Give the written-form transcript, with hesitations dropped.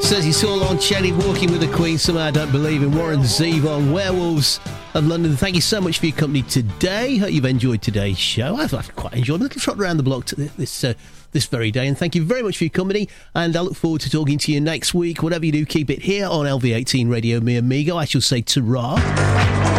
says he saw Lon Chaney walking with the Queen. Somehow I don't believe in Warren Zevon, Werewolves of London. Thank you so much for your company today. Hope you've enjoyed today's show. I've quite enjoyed a little trot around the block this very day. And thank you very much for your company. And I look forward to talking to you next week. Whatever you do, keep it here on LV18 Radio, mi amigo. I shall say ta-ra.